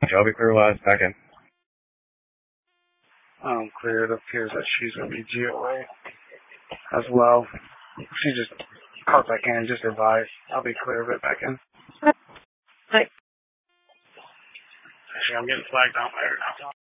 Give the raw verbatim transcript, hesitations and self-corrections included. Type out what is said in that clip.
Shelby Clear West, back in. Um, clear. It appears that she's going to be G O A as well. She just called back in, just advised. I'll be clear of it back in. Hi. Actually, I'm getting flagged out by her now.